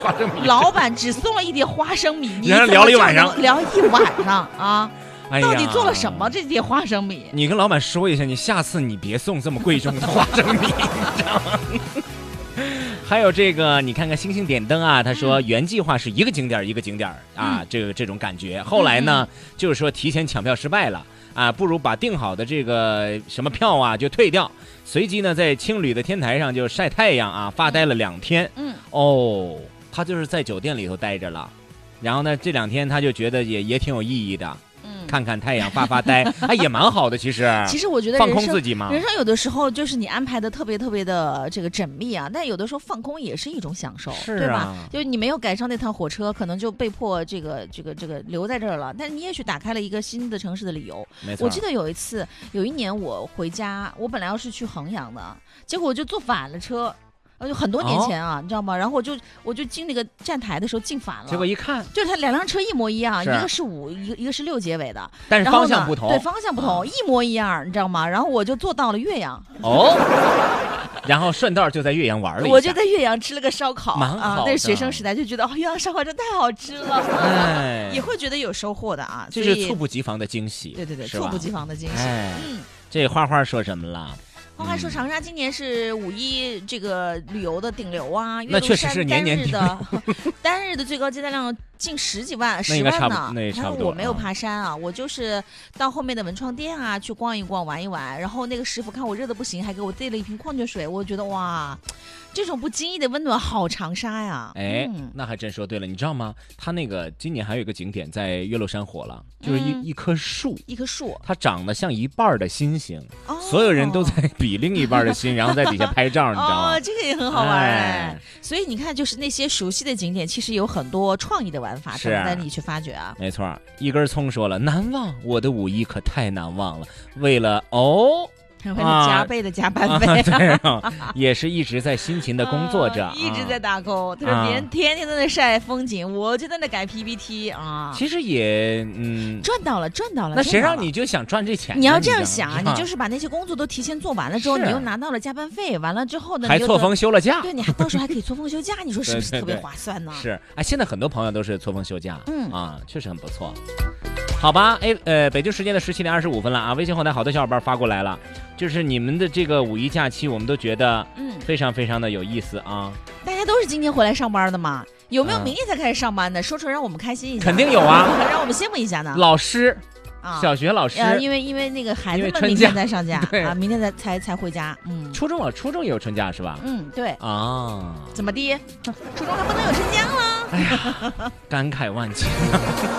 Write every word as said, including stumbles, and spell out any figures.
花生米， 老板只送了一碟花生米，你聊了一晚上， 聊一晚上啊！ 哎呀， 到底做了什么？这碟花生米， 你跟老板说一下，你下次你别送这么贵重的花生米，你知道吗？还有这个，你看看星星点灯啊，他说原计划是一个景点一个景点啊，嗯、这个这种感觉。后来呢，嗯、就是说提前抢票失败了啊，不如把订好的这个什么票啊就退掉。随即呢，在青旅的天台上就晒太阳啊，发呆了两天。嗯，哦，他就是在酒店里头待着了，然后呢，这两天他就觉得也也挺有意义的。看看太阳发发呆，哎，也蛮好的。其实， 其实我觉得放空自己嘛。 人生有的时候就是你安排的特别特别的这个缜密啊，但有的时候放空也是一种享受， 是啊、 对吧？就是你没有赶上那趟火车，可能就被迫这个这个这个留在这儿了。但是你也许打开了一个新的城市的理由。 没错。 我记得有一次，有一年我回家，我本来要是去衡阳的，结果我就坐反了车。就很多年前啊，哦、你知道吗？然后我就我就进那个站台的时候进反了， 结果一看， 就是它两辆车一模一样，一个是五，一个一个是六结尾的， 但是方向不同， 对，方向不同，一模一样，你知道吗？然后我就坐到了岳阳， 哦，然后顺道就在岳阳玩了一下， 我就在岳阳吃了个烧烤， 蛮好的。 那、啊、学生时代就觉得，哦，岳阳烧烤真太好吃了，哎，也会觉得有收获的啊， 这是猝不及防的惊喜， 对对对，猝不及防的惊喜。 哎、嗯，这花花说什么了？ 花花说长沙今年是五一这个旅游的顶流啊， 那确实是年年顶的单日的最高接待量近十几万，十万呢。 那也差不多。 我没有爬山啊，我就是到后面的文创店啊去逛一逛、玩一玩。然后那个师傅看我热的不行，还给我兑了一瓶矿泉水。我觉得哇，这种不经意的温暖好长沙呀。 哎，嗯、那还真说对了。你知道吗？他那个今年还有一个景点在岳麓山火了，就是一、嗯、一棵树， 一棵树， 它长得像一半的心形，哦、所有人都在比另一半的心，然后在底下拍照，你知道吗？ 哦，这个也很好玩哎。所以你看，就是那些熟悉的景点，其实有很多创意的玩法等待你去发掘啊。 没错，一根葱说了，难忘我的五一可太难忘了，为了哦。 为了加倍的加班费、啊啊啊，也是一直在辛勤的工作着， 啊、一直在打工。他说别人天天都在晒风景，啊、我就在那改 P P T 啊。 其实也嗯赚到了，赚到了。 那谁让你就想赚这钱呢？ 你要这样想啊，你就是把那些工作都提前做完了之后，你又拿到了加班费，完了之后呢， 还错峰休了假。 对，你还到时候还可以错峰休假，你说是不是特别划算呢？ 对对对是，哎，现在很多朋友都是错峰休假，嗯啊，确实很不错。好吧，哎，呃，北京时间的十七点二十五分了啊！微信后台好多小伙伴发过来了，就是你们的这个五一假期，我们都觉得嗯非常非常的有意思啊。 大家都是今天回来上班的嘛，有没有明天才开始上班的？说出来让我们开心一下。 肯定有啊， 让我们羡慕一下呢。 老师啊，小学老师， 呃，因为因为那个孩子们明天才上假啊，明天才才才回家。嗯， 初中了，初中也有春假是吧？ 嗯，对啊。 怎么的？初中还不能有春假了？ 哎呀，感慨万千。